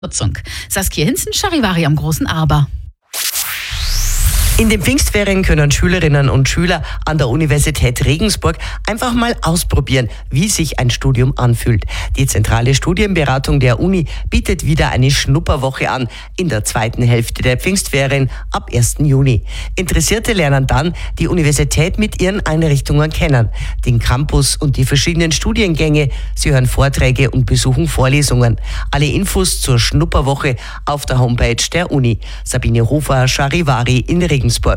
Nutzung. Saskia Hinzen, Charivari am Großen Arber. In den Pfingstferien können Schülerinnen und Schüler an der Universität Regensburg einfach mal ausprobieren, wie sich ein Studium anfühlt. Die zentrale Studienberatung der Uni bietet wieder eine Schnupperwoche an in der zweiten Hälfte der Pfingstferien ab 1. Juni. Interessierte lernen dann die Universität mit ihren Einrichtungen kennen, den Campus und die verschiedenen Studiengänge. Sie hören Vorträge und besuchen Vorlesungen. Alle Infos zur Schnupperwoche auf der Homepage der Uni. Sabine Hofer, Charivari in Regensburg.